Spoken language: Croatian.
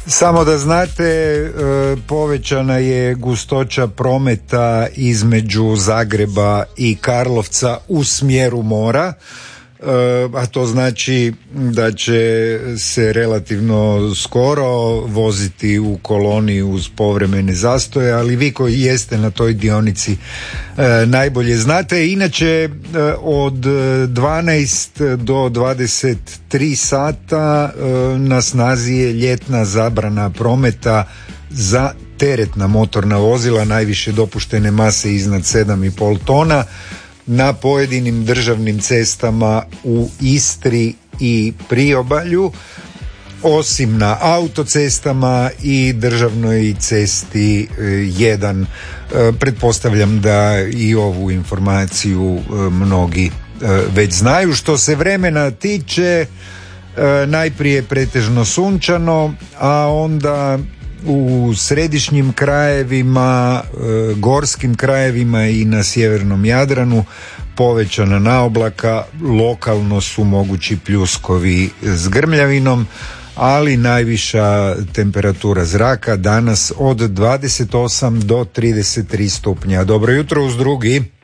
Samo da znate, povećana je gustoća prometa između Zagreba i Karlovca u smjeru mora, a to znači da će se relativno skoro voziti u koloni uz povremene zastoje, ali vi koji jeste na toj dionici najbolje znate. Inače, od 12 do 23 sata na snazi je ljetna zabrana prometa za teretna motorna vozila najviše dopuštene mase iznad 7,5 tona na pojedinim državnim cestama u Istri i Priobalju, osim na autocestama i državnoj cesti 1. Pretpostavljam da i ovu informaciju mnogi već znaju. Što se vremena tiče, najprije pretežno sunčano, a onda u središnjim krajevima, gorskim krajevima i na sjevernom Jadranu povećana naoblaka, lokalno su mogući pljuskovi s grmljavinom, ali najviša temperatura zraka danas od 28 do 33 stupnja. Dobro jutro uz drugi.